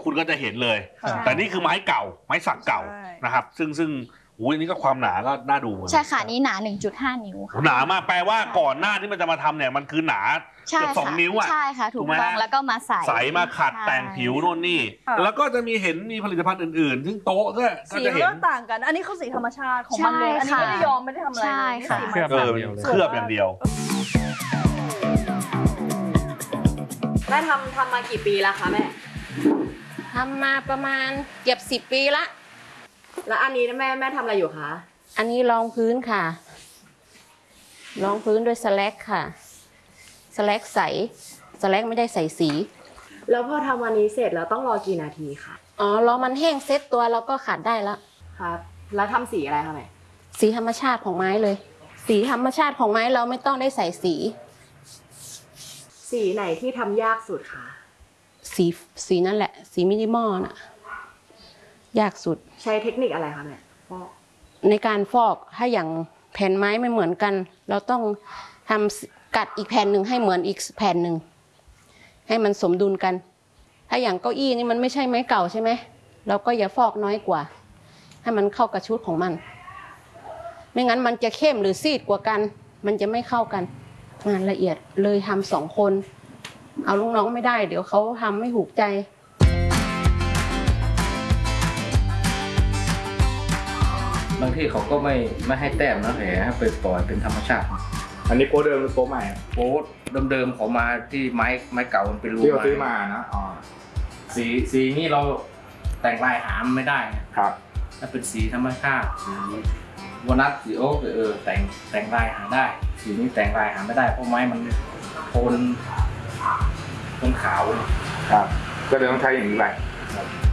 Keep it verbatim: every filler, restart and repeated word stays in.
คุณก็จะเห็นเลยแต่นี่คือไม้เก่าไม้สักเก่านะครับซึ่งซึ่งอุ้ยนี่ก็ความหนาก็น่าดูใช่ค่ะนี่หนา หนึ่งจุดห้า นิ้วค่ะหนามากแปลว่าก่อนหน้าที่มันจะมาทำเนี่ยมันคือหนาเกือบสองนิ้วอ่ะใช่ค่ะถูกต้องแล้วก็มาใส่ใส่มาขัดแต่งผิวโน่นนี่แล้วก็จะมีเห็นมีผลิตภัณฑ์อื่นๆซึ่งโต๊ะก็สีเริ่มต่างกันอันนี้เขาสีธรรมชาติของมันเลยอันนี้ไม่ได้ยอมไม่ได้ทำอะไรเลยเคลือบเคลือบอย่างเดียวแม่ทำทำมากี่ปีแล้วคะแม่ทำมาประมาณเกือบสิบปีละแล้วอันนี้แม่แม่ทำอะไรอยู่คะอันนี้รองพื้นค่ะรองพื้นด้วยสแลกค่ะสแลกใสสแลกไม่ได้ใส่สีแล้วพอทำวันนี้เสร็จแล้วต้องรอกี่นาทีคะอ๋อรอมันแห้งเซ็ตตัวแล้วก็ขัดได้แล้วครับแล้วทำสีอะไรคะแม่สีธรรมชาติของไม้เลยสีธรรมชาติของไม้เราไม่ต้องได้ใส่สีสีไหนที่ทำยากสุดคะสีสีนั่นแหละสีมินิมอลน่ะยากสุดใช้เทคนิคอะไรคะแม่ฟอกในการฟอกถ้าอย่างแผ่นไม้ไม่เหมือนกันเราต้องทำกัดอีกแผ่นหนึ่งให้เหมือนอีกแผ่นหนึ่งให้มันสมดุลกันถ้าอย่างเก้าอี้นี่มันไม่ใช่ไม้เก่าใช่ไหมเราก็อย่าฟอกน้อยกว่าให้มันเข้ากับชุดของมันไม่งั้นมันจะเข้มหรือซีดกว่ากันมันจะไม่เข้ากันงานละเอียดเลยทำสองคนเอาลูกน้องไม่ได้เดี๋ยวเขาทำไม่ถูกใจบางที่เขาก็ไม่ไม่ให้แต้มนะแหมให้ไปปล่อยเป็นธรรมชาติอันนี้โป๊เดิมหรือโป๊ใหม่โป๊เดิมๆเขามาที่ไม้ไม้เก่ามันเป็นรูที่เราซื้อมานะอ๋อสีสีนี้เราแต่งลายหามไม่ได้ครับถ้าเป็นสีธรรมชาติสีวอนัทสีโอ๊กเออแต่งแต่งลายหาได้สีนี้แต่งลายหาไม่ได้เพราะไม้มันโทนโทนขาวครับก็เลยต้องใช้อย่างนี้ไป